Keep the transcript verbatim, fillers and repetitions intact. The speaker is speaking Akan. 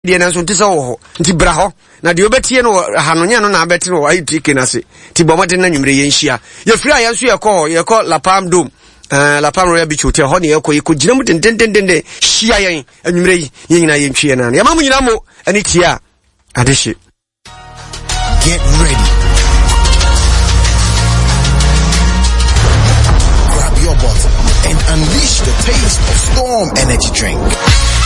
de na so tisa wo ho nti bra ho na de obetie no hanonya no na abeti no ayi tike na se ti bomode na nwumre ye nhia ye firi ayan so ye ko ye ko La Palm Dome eh La Palm Royal Beach Hotel ho ne ye ko ye ko gina mu dendendende hia yen nwumre yi ye nyina ye ntwie na ya mamu nyina mo ani tia adeshi. Get ready. Grab your bottle and unleash the taste of Storm Energy Drink.